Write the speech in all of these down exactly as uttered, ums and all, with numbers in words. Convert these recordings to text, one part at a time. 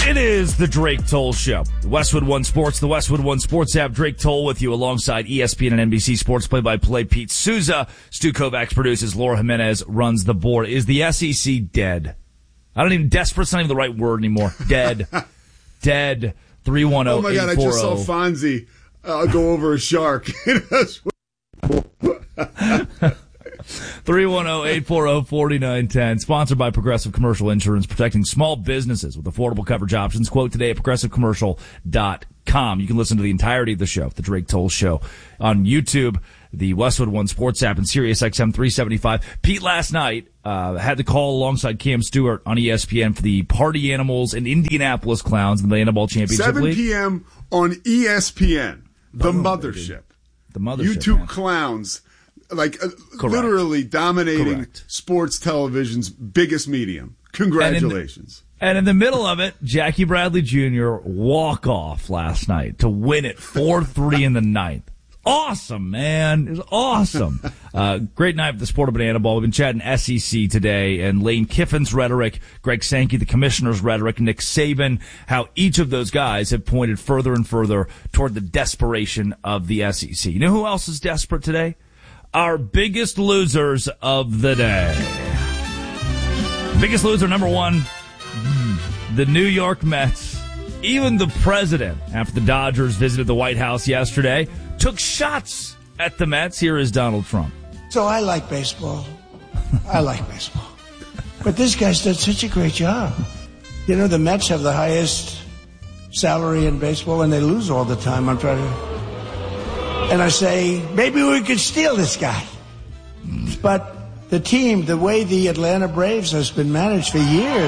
It is the Drake Toll Show. Westwood One Sports, the Westwood One Sports app. Drake Toll with you alongside E S P N and N B C Sports play-by-play Pete Souza. Stu Kovacs produces. Laura Jimenez runs the board. Is the S E C dead? I don't even, desperate's not even the right word anymore. Dead. Dead. three one zero, Oh my God, I just saw Fonzie uh, go over a shark. three one zero, eight four zero, four nine one zero. Sponsored by Progressive Commercial Insurance, protecting small businesses with affordable coverage options. Quote today at progressive commercial dot com. You can listen to the entirety of the show, the Drake Toll Show, on YouTube, the Westwood One Sports app, and Sirius X M three seventy-five. Pete last night uh had the call alongside Cam Stewart on E S P N for the Party Animals and Indianapolis Clowns in the Landball Championship seven League. seven p.m. on E S P N, the Boom, mothership. The mothership, You two man. clowns. Like, uh, Correct. literally dominating Correct. sports television's biggest medium. Congratulations. And in, and in the middle of it, Jackie Bradley Junior walk off last night to win it four three in the ninth. Awesome, man. It was awesome. uh, great night for the sport of banana ball. We've been chatting S E C today, and Lane Kiffin's rhetoric, Greg Sankey, the commissioner's rhetoric, Nick Saban, how each of those guys have pointed further and further toward the desperation of the S E C. You know who else is desperate today? Our biggest losers of the day. Biggest loser number one, the New York Mets. Even the president, after the Dodgers visited the White House yesterday, took shots at the Mets. Here is Donald Trump. So I like baseball. I like baseball. But this guy's done such a great job. You know, the Mets have the highest salary in baseball, and they lose all the time. I'm trying to... And I say, maybe we could steal this guy. But the team, the way the Atlanta Braves has been managed for years.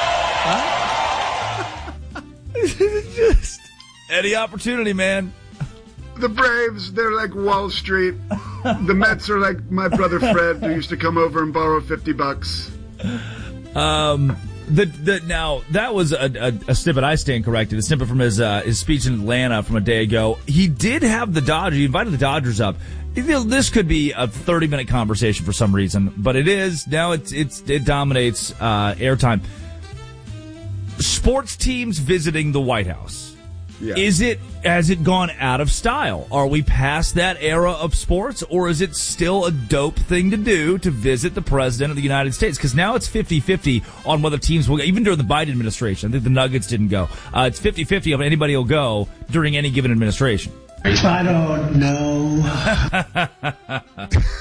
Huh? Just any opportunity, man. The Braves, they're like Wall Street. The Mets are like my brother Fred, who used to come over and borrow fifty bucks. Um... The, the, now, that was a, a, a snippet, I stand corrected, a snippet from his uh, his speech in Atlanta from a day ago. He did have the Dodgers, he invited the Dodgers up. You know, this could be a thirty-minute conversation for some reason, but it is. Now it's, it's, it dominates uh, airtime. Sports teams visiting the White House. Yeah. Is it, has it gone out of style? Are we past that era of sports, or is it still a dope thing to do to visit the president of the United States? Because now it's fifty-fifty on whether teams will go. Even during the Biden administration, I think the Nuggets didn't go. Uh, it's fifty-fifty of anybody will go during any given administration. I don't know.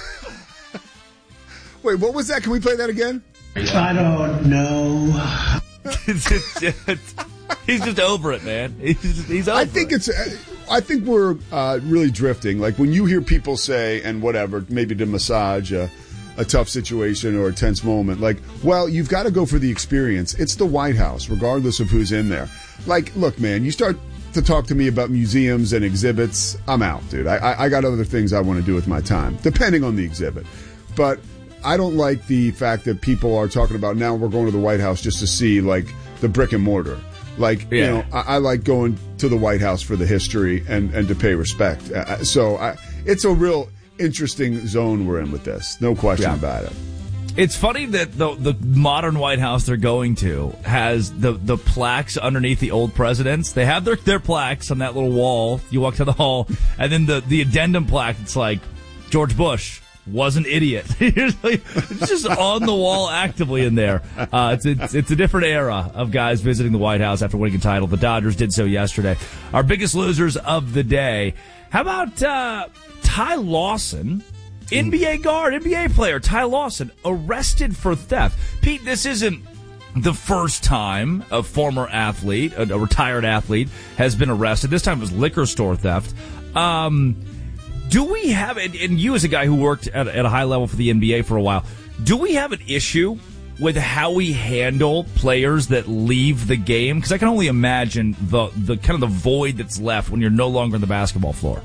Wait, what was that? Can we play that again? I don't know. it's, it's, it's, he's just over it, man. He's, just, he's over I think it. it's. I think we're uh, really drifting. Like when you hear people say, and whatever, maybe to massage a, a tough situation or a tense moment, like, well, you've got to go for the experience. It's the White House, regardless of who's in there. Like, look, man, you start to talk to me about museums and exhibits, I'm out, dude. I, I, I got other things I want to do with my time, depending on the exhibit. But I don't like the fact that people are talking about now we're going to the White House just to see, like, the brick and mortar. Like, yeah. you know, I, I like going to the White House for the history and, and to pay respect. Uh, so I, it's a real interesting zone we're in with this. No question yeah. about it. It's funny that the the modern White House they're going to has the, the plaques underneath the old presidents. They have their, their plaques on that little wall. You walk to the hall, and then the, the addendum plaque, it's like, George Bush was an idiot. It's just on the wall actively in there. Uh, it's, it's it's a different era of guys visiting the White House after winning a title. The Dodgers did so yesterday. Our biggest losers of the day. How about uh, Ty Lawson? N B A guard, N B A player, Ty Lawson, arrested for theft. Pete, this isn't the first time a former athlete, a, a retired athlete, has been arrested. This time it was liquor store theft. Um, do we have, and, and you as a guy who worked at, at a high level for the N B A for a while, do we have an issue with how we handle players that leave the game? Because I can only imagine the, the kind of the void that's left when you're no longer on the basketball floor.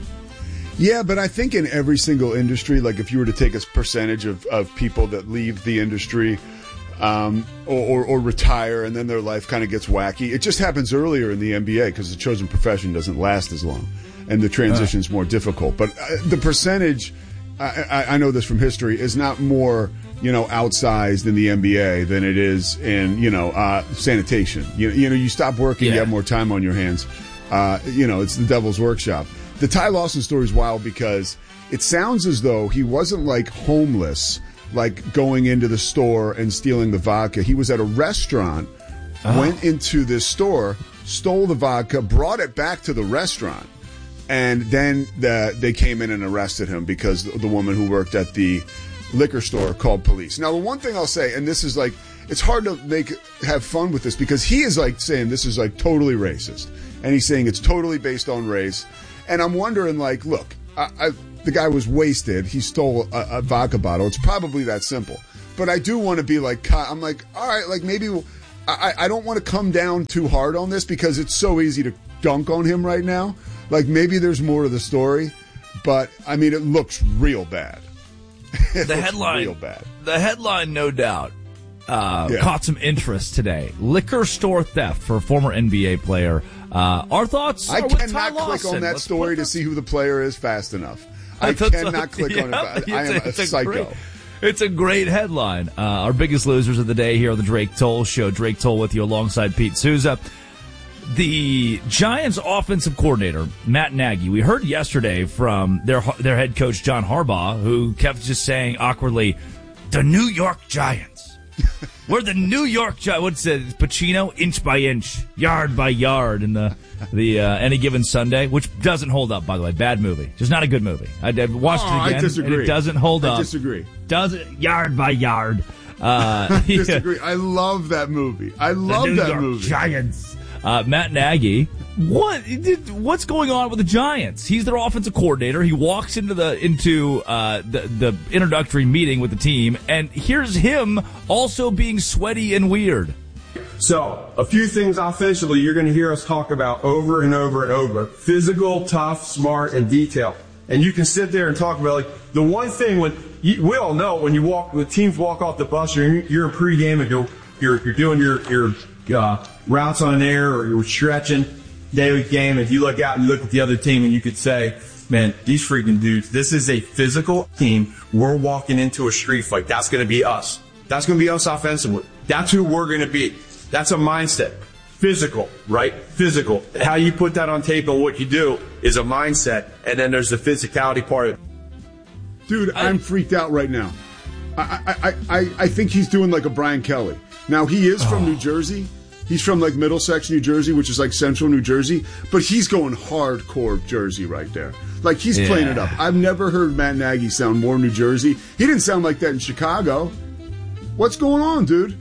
Yeah, but I think in every single industry, like if you were to take a percentage of, of people that leave the industry um, or, or, or retire and then their life kind of gets wacky, it just happens earlier in the N B A because the chosen profession doesn't last as long and the transition is more difficult. But uh, the percentage, I, I, I know this from history, is not more you know, outsized in the N B A than it is in, you know, uh, sanitation. You, you know, you stop working, yeah. you have more time on your hands. Uh, you know, it's the devil's workshop. The Ty Lawson story is wild because it sounds as though he wasn't like homeless, like going into the store and stealing the vodka. He was at a restaurant, oh. went into this store, stole the vodka, brought it back to the restaurant. And then the, they came in and arrested him because the, the woman who worked at the liquor store called police. Now, the one thing I'll say, and this is like, it's hard to make have fun with this because he is like saying this is like totally racist. And he's saying it's totally based on race. And I'm wondering, like, look, I, I, the guy was wasted. He stole a, a vodka bottle. It's probably that simple. But I do want to be like, I'm like, all right, like maybe I, I don't want to come down too hard on this because it's so easy to dunk on him right now. Like maybe there's more to the story. But, I mean, it looks real bad. The headline, real bad. The headline, no doubt, uh, yeah. caught some interest today. Liquor store theft for a former N B A player. Uh, our thoughts? I are with cannot Ty click Lawson. on that Let's story to that. see who the player is fast enough. I, I cannot so. click yeah, on it. I am a, a psycho. Great, it's a great headline. Uh, our biggest losers of the day here on the Drake Toll Show. Drake Toll with you alongside Pete Souza. The Giants offensive coordinator, Matt Nagy, we heard yesterday from their their head coach, John Harbaugh, who kept just saying awkwardly, the New York Giants. We're the New York Giants. What's it? Pacino, inch by inch, yard by yard in the the uh, Any Given Sunday, which doesn't hold up, by the way. Bad movie. Just not a good movie. I, I watched oh, it again. I disagree. And it doesn't hold up. I disagree. Doesn't yard by yard. Uh, I disagree. I love that movie. I love the New that York movie. Giants. Uh, Matt Nagy, what what's going on with the Giants? He's their offensive coordinator. He walks into the into uh, the the introductory meeting with the team, and here's him also being sweaty and weird. So, a few things offensively you're going to hear us talk about over and over and over: physical, tough, smart, and detail. And you can sit there and talk about like the one thing when you, we all know when you walk, when teams walk off the bus, you're you're in pregame and you're you're, you're doing your your uh, routes on air or you're stretching daily game. If you look out and you look at the other team and you could say, man, these freaking dudes, this is a physical team. We're walking into a street fight. That's going to be us. That's going to be us offensively. That's who we're going to be. That's a mindset. Physical, right? Physical. How you put that on tape and what you do is a mindset. And then there's the physicality part of it. Dude, I'm freaked out right now. I, I, I, I think he's doing like a Brian Kelly. Now, he is from oh. New Jersey. He's from like Middlesex, New Jersey, which is like central New Jersey. But he's going hardcore Jersey right there. Like, he's yeah. playing it up. I've never heard Matt Nagy sound more New Jersey. He didn't sound like that in Chicago. What's going on, dude?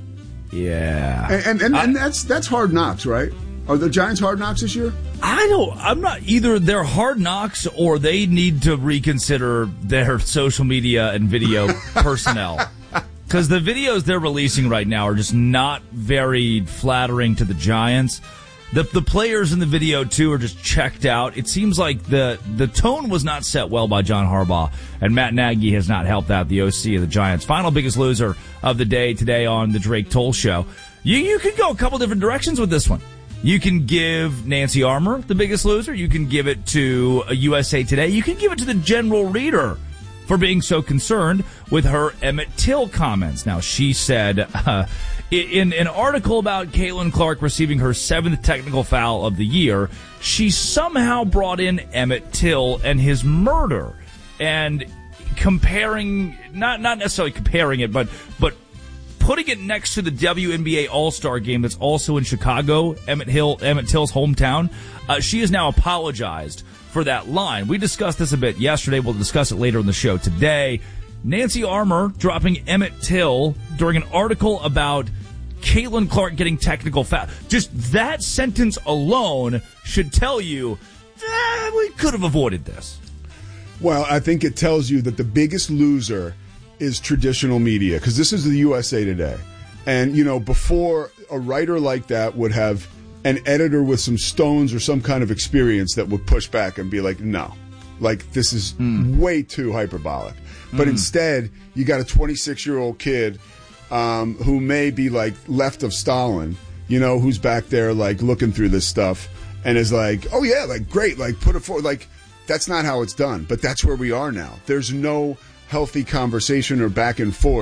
Yeah. And and, and, I, and that's that's Hard Knocks, right? Are the Giants Hard Knocks this year? I don't, I'm not, either they're Hard Knocks or they need to reconsider their social media and video personnel. Because the videos they're releasing right now are just not very flattering to the Giants. The the players in the video, too, are just checked out. It seems like the, the tone was not set well by John Harbaugh, and Matt Nagy has not helped out the O C of the Giants. Final biggest loser of the day today on the Drake Toll Show. You, you could go a couple different directions with this one. You can give Nancy Armour the biggest loser. You can give it to U S A Today. You can give it to the general reader for being so concerned with her Emmett Till comments. Now, she said uh, in an article about Caitlin Clark receiving her seventh technical foul of the year, she somehow brought in Emmett Till and his murder and comparing, not not necessarily comparing it, but but putting it next to the W N B A All-Star game that's also in Chicago, Emmett Hill, Emmett Till's hometown. Uh, she has now apologized for that line. We discussed this a bit yesterday. We'll discuss it later in the show today. Nancy Armour dropping Emmett Till during an article about Caitlin Clark getting technical foul. Just that sentence alone should tell you, eh, we could have avoided this. Well, I think it tells you that the biggest loser is traditional media, because this is the U S A Today. And, you know, before, a writer like that would have an editor with some stones or some kind of experience that would push back and be like, no, like, this is mm. way too hyperbolic. But mm. instead, you got a twenty-six-year-old kid um, who may be, like, left of Stalin, you know, who's back there, like, looking through this stuff and is like, oh, yeah, like, great, like, put it forward. Like, that's not how it's done. But that's where we are now. There's no healthy conversation or back and forth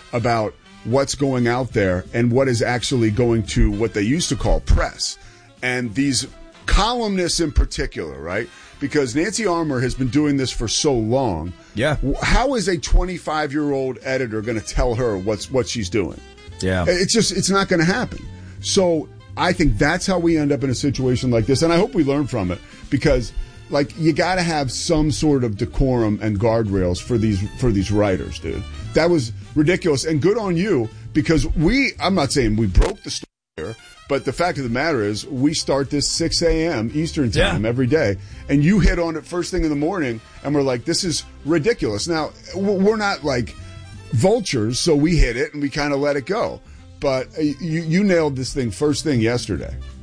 about what's going out there and what is actually going to what they used to call press. And these columnists in particular, right? Because Nancy Armour has been doing this for so long. Yeah. How is a twenty-five-year-old editor going to tell her what's what she's doing? Yeah. It's just, it's not going to happen. So I think that's how we end up in a situation like this. And I hope we learn from it because, like, you got to have some sort of decorum and guardrails for these for these writers, dude. That was ridiculous. And good on you because we, I'm not saying we broke the story here, but the fact of the matter is we start this six a.m. Eastern time yeah. every day. And you hit on it first thing in the morning and we're like, this is ridiculous. Now, we're not like vultures, so we hit it and we kind of let it go. But you, you nailed this thing first thing yesterday.